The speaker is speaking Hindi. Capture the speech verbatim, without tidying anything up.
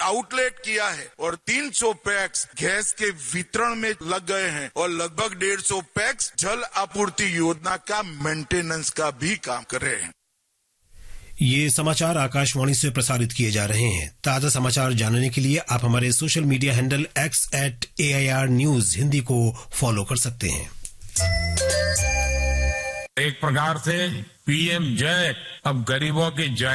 आउटलेट किया है और तीन सौ पैक्स गैस के वितरण में लग गए हैं और लगभग डेढ़ सौ पैक्स जल आपूर्ति योजना का मेंटेनेंस का भी काम कर रहे हैं। ये समाचार आकाशवाणी से प्रसारित किए जा रहे हैं। ताजा समाचार जानने के लिए आप हमारे social media handle x eight A I R news Hindi को फॉलो कर सकते हैं। एक प्रकार से पीएम जय अब गरीबों की जय